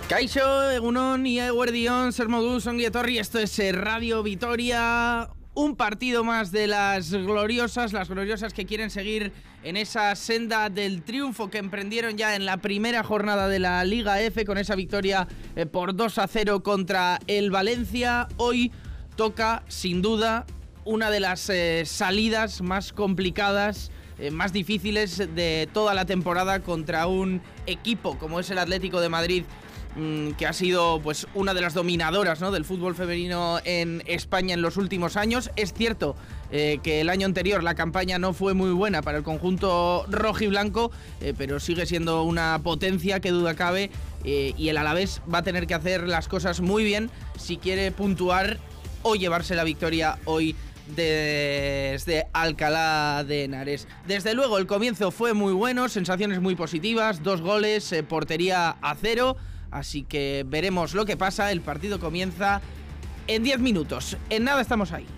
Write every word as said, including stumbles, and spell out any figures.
Kaixo, Egunon y Eguerdión, Sermodus, Onguietorri, esto es Radio Vitoria. Un partido más de las gloriosas, las gloriosas que quieren seguir en esa senda del triunfo que emprendieron ya en la primera jornada de la Liga F con esa victoria eh, por dos a cero contra el Valencia. Hoy toca, sin duda, una de las eh, salidas más complicadas, eh, más difíciles de toda la temporada contra un equipo como es el Atlético de Madrid, que ha sido pues una de las dominadoras, ¿no?, del fútbol femenino en España en los últimos años. Es cierto eh, que el año anterior la campaña no fue muy buena para el conjunto rojiblanco, eh, pero sigue siendo una potencia, que duda cabe, eh, y el Alavés va a tener que hacer las cosas muy bien si quiere puntuar o llevarse la victoria hoy desde Alcalá de Henares. Desde luego el comienzo fue muy bueno, sensaciones muy positivas, dos goles, eh, portería a cero. Así que veremos lo que pasa. El partido comienza en diez minutos. En nada estamos ahí.